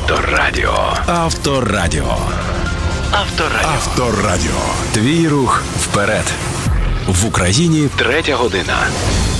Авторадіо. Авторадіо. Авторадіо. Авторадіо. Твій рух вперед. В Україні 3 година.